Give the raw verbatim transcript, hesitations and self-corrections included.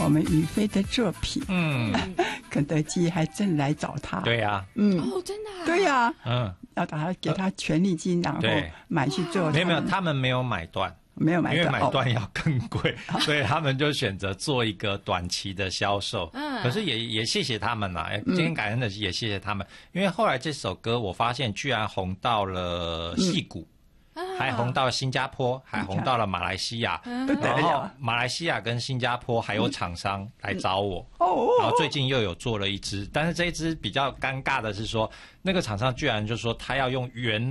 们宇飞的作品。 嗯， 肯德基还真来找他。 对呀、啊， 嗯， 哦，真的、啊， 对呀、啊， 嗯， 要打他给他权利金，然后买去做。 没有没有，他们没有买断。 没有买断， 因为买断要更贵， 哦、 所以他们就选择做一个短期的销售。嗯，可是也也谢谢他们啦，今天感恩的也谢谢他们，嗯、因为后来这首歌我发现居然红到了矽谷。嗯，还红到新加坡，还红到了马来西亚， 嗯、 然后马来西亚跟新加坡还有厂商来找我，嗯、然后最近又有做了一支，但是这一支比较尴尬的是说，那个厂商居然就说他要用原